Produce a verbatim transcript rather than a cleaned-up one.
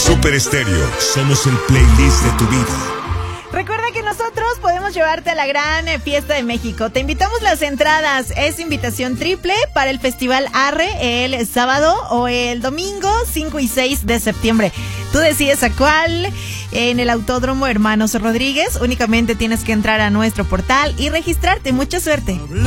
Super Estéreo, somos el playlist de tu vida. Recuerda que nosotros podemos llevarte a la gran fiesta de México. Te invitamos las entradas. Es invitación triple para el Festival Arre el sábado o el domingo cinco y seis de septiembre. Tú decides a cuál. En el Autódromo Hermanos Rodríguez. Únicamente tienes que entrar a nuestro portal y registrarte. Mucha suerte.